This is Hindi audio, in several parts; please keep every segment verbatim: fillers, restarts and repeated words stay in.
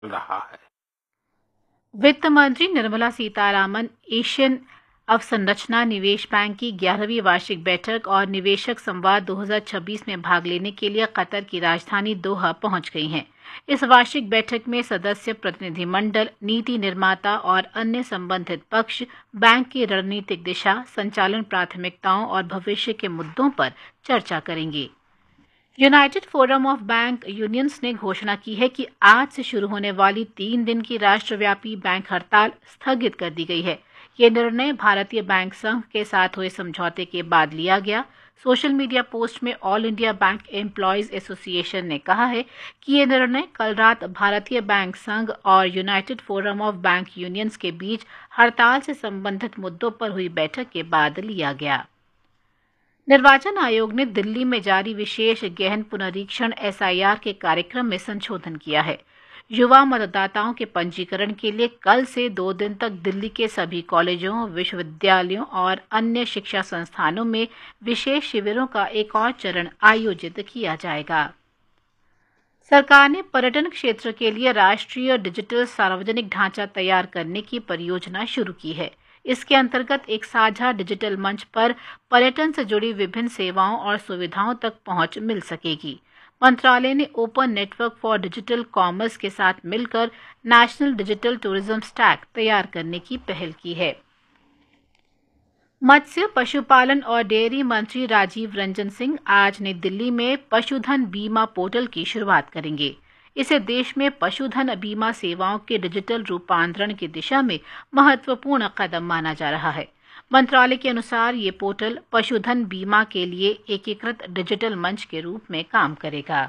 रहा है। वित्त मंत्री निर्मला सीतारामन एशियन अवसंरचना निवेश बैंक की ग्यारहवीं वार्षिक बैठक और निवेशक संवाद दो हज़ार छब्बीस में भाग लेने के लिए कतर की राजधानी दोहा पहुंच गई हैं। इस वार्षिक बैठक में सदस्य प्रतिनिधिमंडल, नीति निर्माता और अन्य संबंधित पक्ष बैंक की रणनीतिक दिशा, संचालन प्राथमिकताओं और भविष्य के मुद्दों पर चर्चा करेंगे। United forum of bank unions ने घोषणा की है कि आज से शुरू होने वाली तीन दिन की राष्ट्रव्यापी बैंक हड़ताल स्थगित कर दी गई है। ये निर्णय भारतीय बैंक संघ के साथ हुए समझौते के बाद लिया गया। सोशल मीडिया पोस्ट में all India bank employees association ने कहा है कि ये निर्णय कल रात भारतीय बैंक संघ और United forum of bank unions के बीच हड़ताल से संबंधित मुद्दों पर हुई बैठक के बाद लिया गया। निर्वाचन आयोग ने दिल्ली में जारी विशेष गहन पुनरीक्षण एस आई आर के कार्यक्रम में संशोधन किया है। युवा मतदाताओं के पंजीकरण के लिए कल से दो दिन तक दिल्ली के सभी कॉलेजों, विश्वविद्यालयों और अन्य शिक्षा संस्थानों में विशेष शिविरों का एक और चरण आयोजित किया जाएगा। सरकार ने पर्यटन क्षेत्र के लिए राष्ट्रीय डिजिटल सार्वजनिक ढांचा तैयार करने की परियोजना शुरू की है। इसके अंतर्गत एक साझा डिजिटल मंच पर पर्यटन से जुड़ी विभिन्न सेवाओं और सुविधाओं तक पहुंच मिल सकेगी। मंत्रालय ने open network for digital commerce के साथ मिलकर नेशनल डिजिटल टूरिज्म स्टैक तैयार करने की पहल की है। मत्स्य, पशुपालन और डेयरी मंत्री राजीव रंजन सिंह आज नई दिल्ली में पशुधन बीमा पोर्टल की शुरुआत करेंगे। इसे देश में पशुधन बीमा सेवाओं के डिजिटल रूपांतरण की दिशा में महत्वपूर्ण कदम माना जा रहा है। मंत्रालय के अनुसार ये पोर्टल पशुधन बीमा के लिए एकीकृत डिजिटल मंच के रूप में काम करेगा।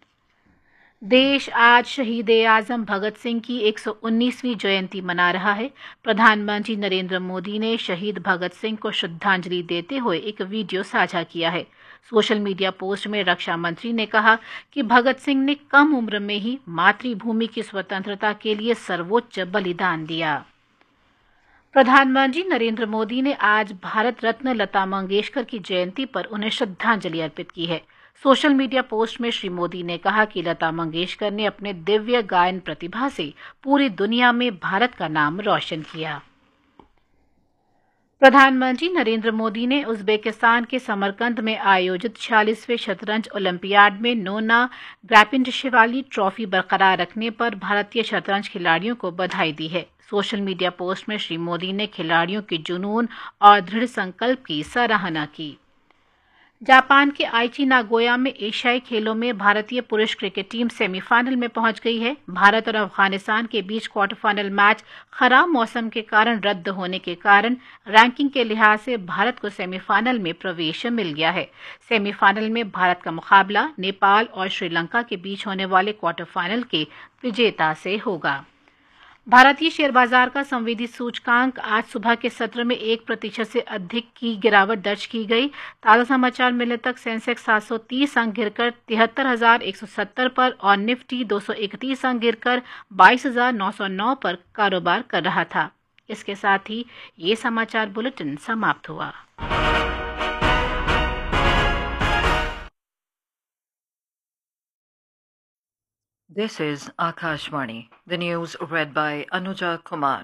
देश आज शहीद-ए-आज़म भगत सिंह की एक सौ उन्नीसवीं जयंती मना रहा है। प्रधानमंत्री नरेंद्र मोदी ने शहीद भगत सिंह को श्रद्धांजलि देते हुए एक वीडियो साझा किया है। सोशल मीडिया पोस्ट में रक्षा मंत्री ने कहा कि भगत सिंह ने कम उम्र में ही मातृभूमि की स्वतंत्रता के लिए सर्वोच्च बलिदान दिया। प्रधानमंत्री नरेंद्र मोदी ने आज भारत रत्न लता मंगेशकर की जयंती पर उन्हें श्रद्धांजलि अर्पित की है। सोशल मीडिया पोस्ट में श्री मोदी ने कहा कि लता मंगेशकर ने अपने दिव्य गायन प्रतिभा से पूरी दुनिया में भारत का नाम रोशन किया। प्रधानमंत्री नरेंद्र मोदी ने उज्बेकिस्तान के समरकंद में आयोजित छियालीसवें शतरंज ओलंपियाड में नोना ग्रैपिंडशिवाली ट्रॉफी बरकरार रखने पर भारतीय शतरंज खिलाड़ियों को बधाई दी है। सोशल मीडिया पोस्ट में श्री मोदी ने खिलाड़ियों के जुनून और दृढ़ संकल्प की सराहना की। जापान के आइची नागोया में एशियाई खेलों में भारतीय पुरुष क्रिकेट टीम सेमीफाइनल में पहुंच गई है। भारत और अफगानिस्तान के बीच क्वार्टर फाइनल मैच खराब मौसम के कारण रद्द होने के कारण रैंकिंग के लिहाज से भारत को सेमीफाइनल में प्रवेश मिल गया है। सेमीफाइनल में भारत का मुकाबला नेपाल और श्रीलंका के बीच होने वाले क्वार्टर फाइनल के विजेता से होगा। भारतीय शेयर बाजार का संवेदी सूचकांक आज सुबह के सत्र में एक प्रतिशत से अधिक की गिरावट दर्ज की गई। ताज़ा समाचार मिलने तक सेंसेक्स सात सौ तीस अंक गिरकर तिहत्तर हजार एक सौ सत्तर पर और निफ्टी दो सौ इकतीस अंक गिरकर बाईस हजार नौ सौ नौ पर कारोबार कर रहा था। इसके साथ ही ये समाचार बुलेटिन समाप्त हुआ। This is Akashvani, the news read by Anuja Kumar.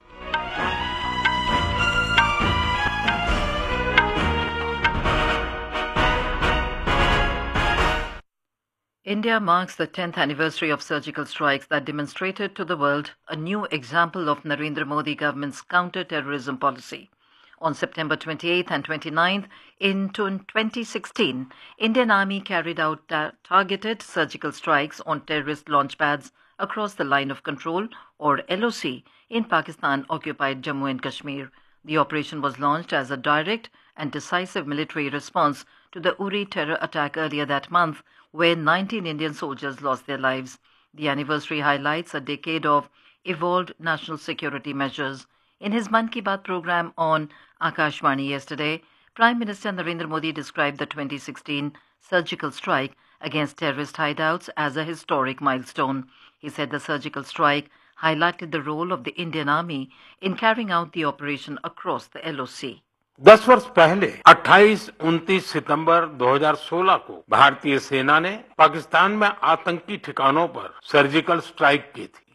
India marks the tenth anniversary of surgical strikes that demonstrated to the world a new example of Narendra Modi government's counter-terrorism policy. On September twenty-eighth and twenty-ninth in twenty sixteen, Indian Army carried out ta- targeted surgical strikes on terrorist launch pads across the line of control, or L O C, in Pakistan-occupied Jammu and Kashmir. The operation was launched as a direct and decisive military response to the Uri terror attack earlier that month, where nineteen Indian soldiers lost their lives. The anniversary highlights a decade of evolved national security measures. In his Man Ki Baat program on Akashvani yesterday, Prime Minister Narendra Modi described the twenty sixteen surgical strike against terrorist hideouts as a historic milestone. He said the surgical strike highlighted the role of the Indian Army in carrying out the operation across the L O C. दस वर्ष पहले अट्ठाईस उनतीस सितंबर दो हज़ार सोलह को भारतीय सेना ने पाकिस्तान में आतंकी ठिकानों पर सर्जिकल स्ट्राइक की थी।